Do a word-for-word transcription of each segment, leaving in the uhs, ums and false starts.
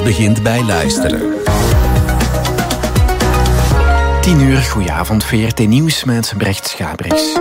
begint bij luisteren. tien uur, goedenavond, V R T Nieuws met Brecht Schabriks.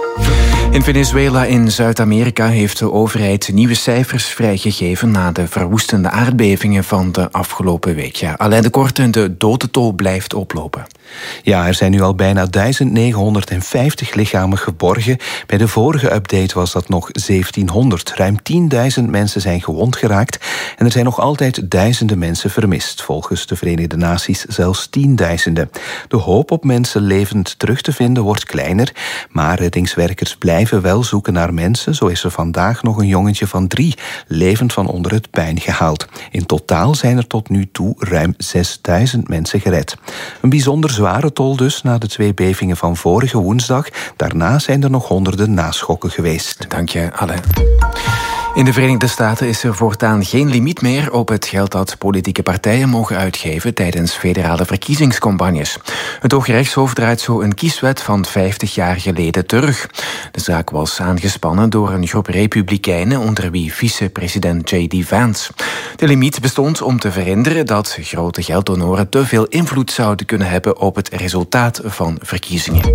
In Venezuela in Zuid-Amerika heeft de overheid nieuwe cijfers vrijgegeven na de verwoestende aardbevingen van de afgelopen week. Ja, Alain de Korte, de dodentol blijft oplopen. Ja, er zijn nu al bijna duizend negenhonderdvijftig lichamen geborgen. Bij de vorige update was dat nog zeventienhonderd. Ruim tienduizend mensen zijn gewond geraakt en er zijn nog altijd duizenden mensen vermist. Volgens de Verenigde Naties zelfs tienduizenden. De hoop op mensen levend terug te vinden wordt kleiner, maar reddingswerkers blijven wel zoeken naar mensen. Zo is er vandaag nog een jongetje van drie levend van onder het puin gehaald. In totaal zijn er tot nu toe ruim zesduizend mensen gered. Een bijzonder zware tol dus na de twee bevingen van vorige woensdag. Daarna zijn er nog honderden naschokken geweest. Dank je, Alain. In de Verenigde Staten is er voortaan geen limiet meer op het geld dat politieke partijen mogen uitgeven tijdens federale verkiezingscampagnes. Het Hooggerechtshof draait zo een kieswet van vijftig jaar geleden terug. De zaak was aangespannen door een groep republikeinen, onder wie vicepresident J D Vance. De limiet bestond om te verhinderen dat grote gelddonoren te veel invloed zouden kunnen hebben op het resultaat van verkiezingen.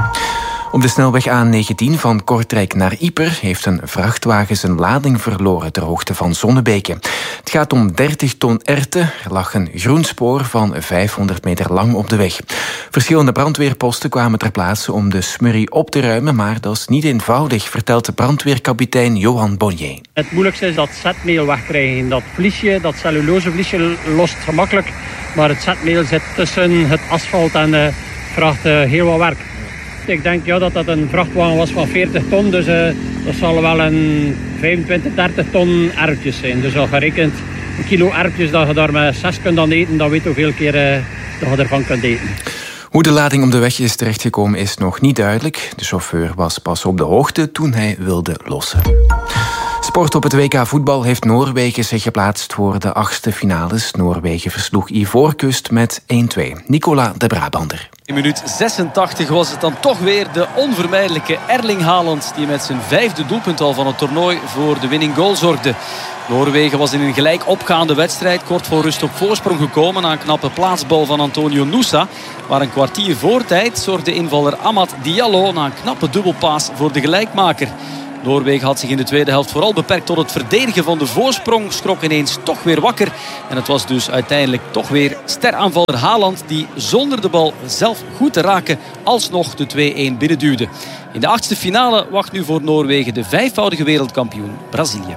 Op de snelweg A negentien van Kortrijk naar Ieper heeft een vrachtwagen zijn lading verloren ter hoogte van Zonnebeke. Het gaat om dertig ton erwten. Er lag een groen spoor van vijfhonderd meter lang op de weg. Verschillende brandweerposten kwamen ter plaatse om de smurrie op te ruimen, maar dat is niet eenvoudig, vertelt de brandweerkapitein Johan Bonnier. Het moeilijkste is dat zetmeel wegkrijgen. Dat vliesje, dat cellulosevliesje lost gemakkelijk, maar het zetmeel zit tussen het asfalt en uh, vraagt uh, heel wat werk. Ik denk ja, dat dat een vrachtwagen was van veertig ton, dus uh, dat zal wel een vijfentwintig, dertig ton erwtjes zijn. Dus al gerekend een kilo erwtjes dat je daar met zes kunt aan eten, dan weet je hoeveel keer uh, dat je ervan kunt eten. Hoe de lading op de weg is terechtgekomen is nog niet duidelijk. De chauffeur was pas op de hoogte toen hij wilde lossen. Sport op het W K voetbal heeft Noorwegen zich geplaatst voor de achtste finales. Noorwegen versloeg Ivoorkust met één twee. Nicola de Brabander. In minuut zesentachtig was het dan toch weer de onvermijdelijke Erling Haaland die met zijn vijfde doelpunt al van het toernooi voor de winning goal zorgde. Noorwegen was in een gelijk opgaande wedstrijd kort voor rust op voorsprong gekomen na een knappe plaatsbal van Antonio Nusa. Maar een kwartier voor tijd zorgde invaller Amad Diallo na een knappe dubbelpaas voor de gelijkmaker. Noorwegen had zich in de tweede helft vooral beperkt tot het verdedigen van de voorsprong. Schrok ineens toch weer wakker. En het was dus uiteindelijk toch weer steraanvaller Haaland die zonder de bal zelf goed te raken alsnog de twee-één binnenduwde. In de achtste finale wacht nu voor Noorwegen de vijfvoudige wereldkampioen Brazilië.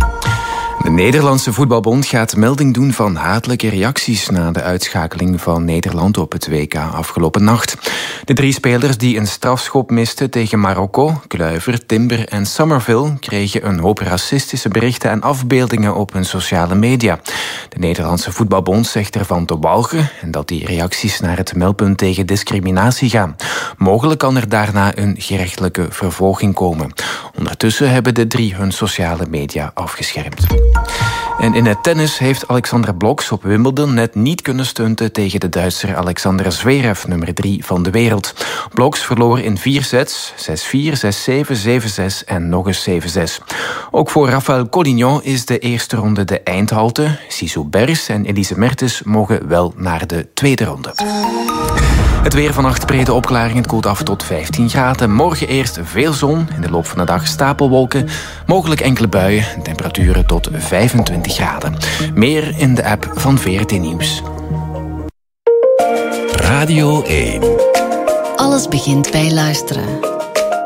De Nederlandse Voetbalbond gaat melding doen van hatelijke reacties na de uitschakeling van Nederland op het W K afgelopen nacht. De drie spelers die een strafschop misten tegen Marokko, Kluivert, Timber en Summerville, kregen een hoop racistische berichten en afbeeldingen op hun sociale media. De Nederlandse Voetbalbond zegt ervan te walgen en dat die reacties naar het meldpunt tegen discriminatie gaan. Mogelijk kan er daarna een gerechtelijke vervolging komen. Ondertussen hebben de drie hun sociale media afgeschermd. En in het tennis heeft Alexander Bloks op Wimbledon net niet kunnen stunten tegen de Duitser Alexander Zverev, nummer drie van de wereld. Bloks verloor in vier sets, zes vier, zes zeven, zeven zes en nog eens zeven zes. Ook voor Rafael Collignon is de eerste ronde de eindhalte. Sissou Bers en Elise Mertens mogen wel naar de tweede ronde. Het weer vannacht brede opklaring, het koelt af tot vijftien graden. Morgen eerst veel zon, in de loop van de dag stapelwolken. Mogelijk enkele buien, temperaturen tot vijfentwintig graden. Meer in de app van V R T Nieuws. Radio één. Alles begint bij luisteren.